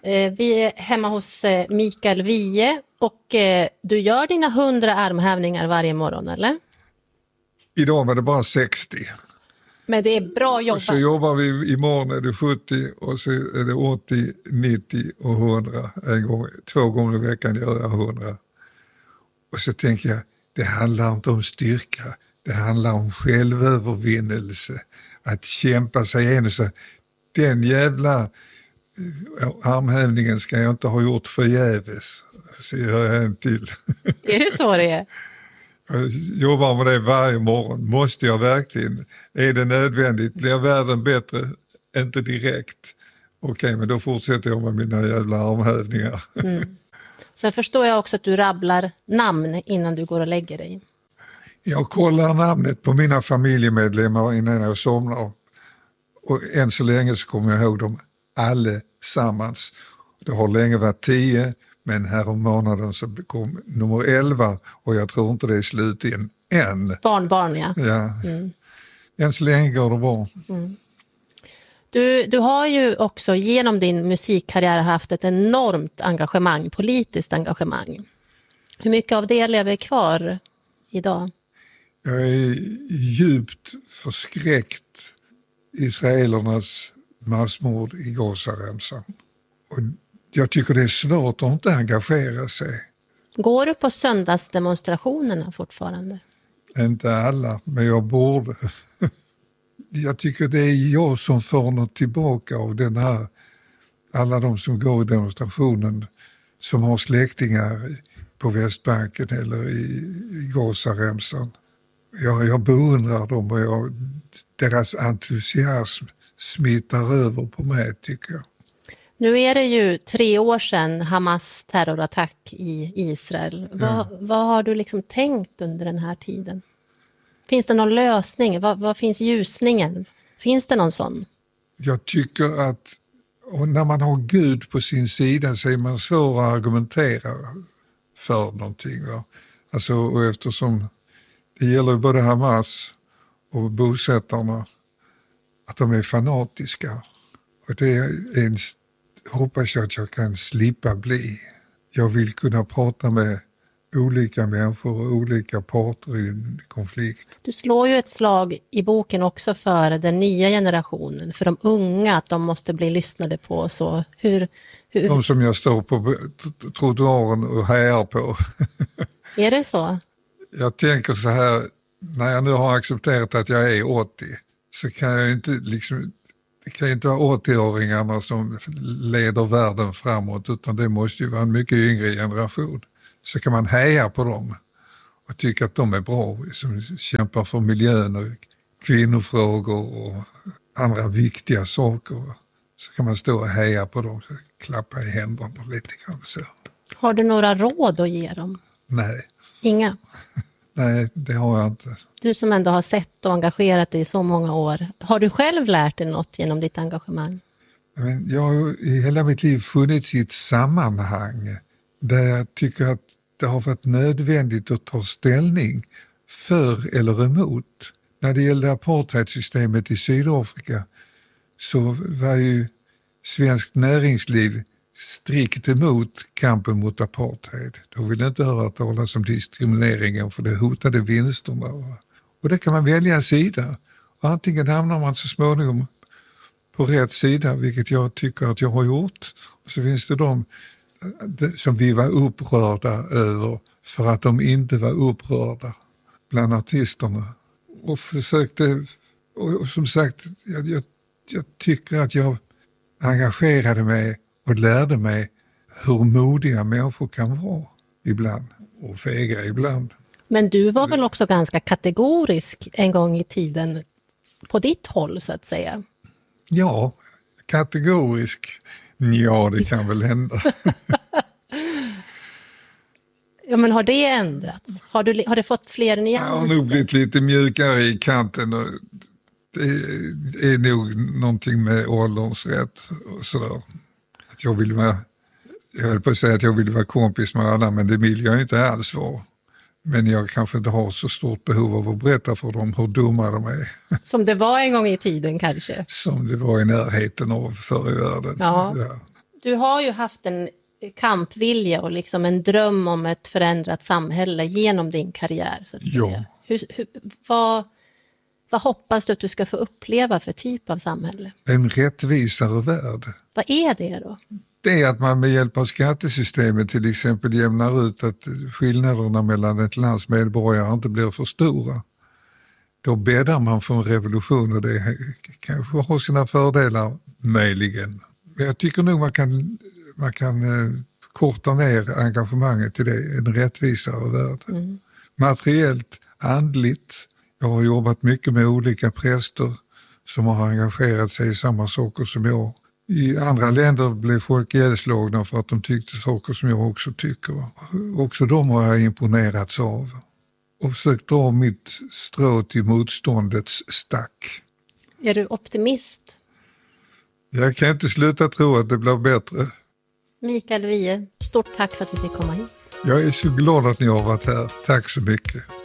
Vi är hemma hos Mikael Wiehe och du gör dina 100 armhävningar varje morgon, eller? Idag var det bara 60. Men det är bra jobbat. Och så jobbar vi, imorgon är det 70 och så är det 80, 90 och 100. Två gånger i veckan gör jag 100. Och så tänker jag, det handlar inte om styrka. Det handlar om självövervinnelse. Att kämpa sig igenom. Så den jävla armhävningen ska jag inte ha gjort förgäves. Så gör jag en till. Är det så det är? Jag jobbar med det varje morgon. Måste jag verkligen? Är det nödvändigt? Blir världen bättre? Inte direkt. Okej, men då fortsätter jag med mina jävla armhävningar. Mm. Sen förstår jag också att du rabblar namn innan du går och lägger dig. Jag kollar namnet på mina familjemedlemmar innan jag somnar. Och än så länge så kommer jag ihåg dem allesammans. Det har länge varit 10, men här om månaden så kom nummer 11 och jag tror inte det är slut än. Barnbarn, ja. Ja. Än så länge går det bra. Mm. Du har ju också genom din musikkarriär haft ett enormt engagemang, politiskt engagemang. Hur mycket av det lever kvar idag? Jag är djupt förskräckt israelernas massmord i Gazaremsan. Och jag tycker det är svårt att inte engagera sig. Går du på söndagsdemonstrationerna fortfarande? Inte alla, men jag borde. Jag tycker det är jag som får något tillbaka av den här. Alla de som går i demonstrationen som har släktingar på Västbanken eller i Gazaremsan. Jag beundrar dem och deras entusiasm smittar över på mig, tycker jag. Nu är det ju 3 år sedan Hamas terrorattack i Israel. Vad har du liksom tänkt under den här tiden? Finns det någon lösning? Vad finns ljusningen? Finns det någon sån? Jag tycker att när man har Gud på sin sida så är man svår att argumentera för någonting. Va? Alltså, och eftersom det gäller både Hamas och bosättarna att de är fanatiska. Och det hoppas jag att jag kan slippa bli. Jag vill kunna prata med olika människor och olika parter i en konflikt. Du slår ju ett slag i boken också för den nya generationen, för de unga, att de måste bli lyssnade på. Så hur... De som jag står på trottoaren och hejar på. Är det så? Jag tänker så här, när jag nu har accepterat att jag är 80 så kan jag inte det kan inte vara 80-åringarna som leder världen framåt, utan det måste ju vara en mycket yngre generation. Så kan man heja på dem och tycka att de är bra, som kämpar för miljön och kvinnofrågor och andra viktiga saker. Så kan man stå och heja på dem och klappa i händerna lite grann så. Har du några råd att ge dem? Nej. Inga? Nej, det har jag inte. Du som ändå har sett och engagerat dig i så många år. Har du själv lärt dig något genom ditt engagemang? Men jag har i hela mitt liv funnits i ett sammanhang där jag tycker att det har varit nödvändigt att ta ställning för eller emot. När det gällde apartheidsystemet i Sydafrika så var ju svenskt näringsliv strikt emot kampen mot apartheid. De ville inte höra talas om diskrimineringen för det hotade vinsterna. Och det kan man välja sida. Och antingen hamnar man så småningom på rätt sida, vilket jag tycker att jag har gjort. Och så finns det de som vi var upprörda över för att de inte var upprörda bland artisterna. Och försökte, och som sagt, jag tycker att jag engagerade mig och lärde mig hur modiga människor kan vara ibland och fega ibland. Men du var väl också ganska kategorisk en gång i tiden på ditt håll så att säga? Ja, kategorisk. Ja, det kan väl hända. Ja, men har det ändrats? Har det fått fler nyanser? Jag har nog blivit lite mjukare i kanten och det är nog någonting med ålderns rätt och sådär. Att jag höll på att säga att jag vill vara kompis med alla, men det vill jag inte alls vara. Men jag kanske inte har så stort behov av att berätta för dem hur dumma de är. Som det var en gång i tiden kanske? Som det var i närheten av förr i världen. Ja. Ja. Du har ju haft en kampvilja och liksom en dröm om ett förändrat samhälle genom din karriär. Så att säga. Vad hoppas du att du ska få uppleva för typ av samhälle? En rättvisare värld. Vad är det då? Det är att man med hjälp av skattesystemet till exempel jämnar ut att skillnaderna mellan ett lands medborgare inte blir för stora. Då bäddar man för en revolution och det kanske har sina fördelar möjligen. Men jag tycker nog man kan korta ner engagemanget till det, en rättvisare värld. Materiellt, andligt. Jag har jobbat mycket med olika präster som har engagerat sig i samma saker som jag. I andra länder blev folk ihjälslagna för att de tyckte saker som jag också tycker. Också de har jag imponerats av. Och försökt dra mitt strå till motståndets stack. Är du optimist? Jag kan inte sluta tro att det blir bättre. Mikael Wiehe, stort tack för att vi fick komma hit. Jag är så glad att ni har varit här. Tack så mycket.